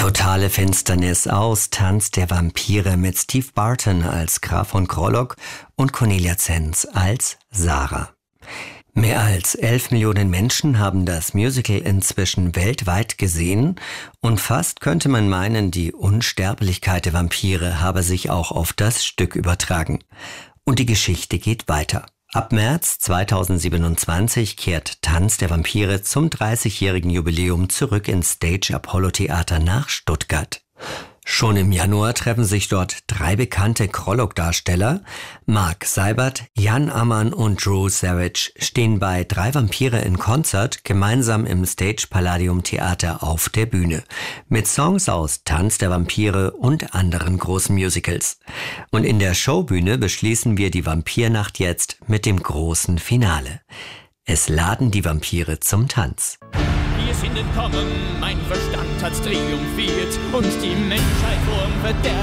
Totale Finsternis aus Tanz der Vampire mit Steve Barton als Graf von Krolok und Cornelia Zenz als Sarah. Mehr als 11 Millionen Menschen haben das Musical inzwischen weltweit gesehen und fast könnte man meinen, die Unsterblichkeit der Vampire habe sich auch auf das Stück übertragen. Und die Geschichte geht weiter. Ab März 2027 kehrt Tanz der Vampire zum 30-jährigen Jubiläum zurück ins Stage Apollo Theater nach Stuttgart. Schon im Januar treffen sich dort 3 bekannte Krolok-Darsteller. Mark Seibert, Jan Ammann und Drew Savage stehen bei 3 Vampire in Konzert gemeinsam im Stage Palladium Theater auf der Bühne. Mit Songs aus Tanz der Vampire und anderen großen Musicals. Und in der Showbühne beschließen wir die Vampirnacht jetzt mit dem großen Finale. Es laden die Vampire zum Tanz. Wir sind entkommen, mein Verstand hat triumphiert und die Menschheit vorm Verderben